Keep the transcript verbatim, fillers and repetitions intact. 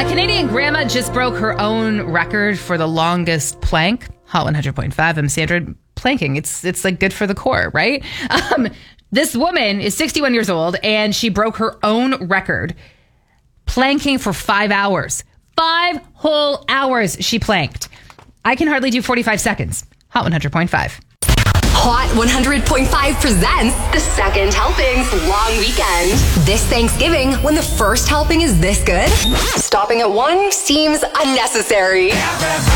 Canadian grandma just broke her own record for the longest plank. Hot one hundred point five, I'm Sandra. Planking, it's it's like good for the core, right? Um, this woman is sixty-one years old and she broke her own record planking for five hours. Five whole hours she planked. I can hardly do forty-five seconds. Hot one hundred point five. Hot one hundred point five presents the second helpings long weekend. This Thanksgiving, when the first helping is this good, stopping at one seems unnecessary.